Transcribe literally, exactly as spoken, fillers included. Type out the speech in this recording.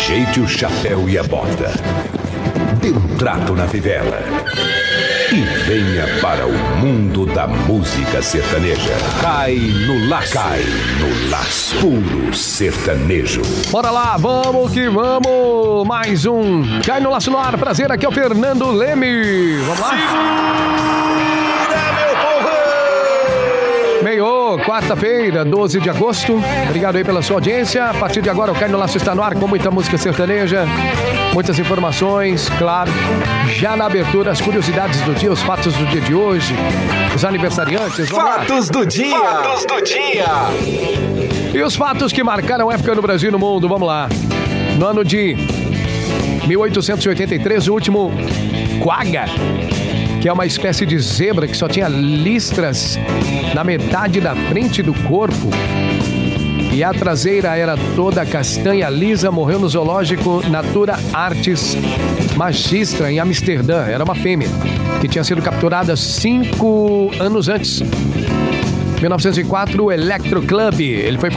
Ajeite o chapéu e a bota. Dê um trato na fivela. E venha para o mundo da música sertaneja. Cai no laço. Cai no laço. Puro sertanejo. Bora lá, vamos que vamos. Mais um Cai no Laço no ar. Prazer, aqui é o Fernando Leme. Vamos lá. Segura, meu povo! Meio, quarta-feira, doze de agosto. Obrigado aí pela sua audiência. A partir de agora o Cai no Laço está no ar com muita música sertaneja. Muitas informações, claro. Já na abertura, as curiosidades do dia, os fatos do dia de hoje, os aniversariantes. Fatos do dia! Fatos do dia! E os fatos que marcaram a época no Brasil e no mundo, vamos lá. No ano de mil oitocentos e oitenta e três, o último quagga, que é uma espécie de zebra que só tinha listras na metade da frente do corpo, e a traseira era toda castanha lisa, morreu no zoológico Natura Artes Magistra, em Amsterdã. Era uma fêmea que tinha sido capturada cinco anos antes. Em mil novecentos e quatro, o Electro Club. Ele foi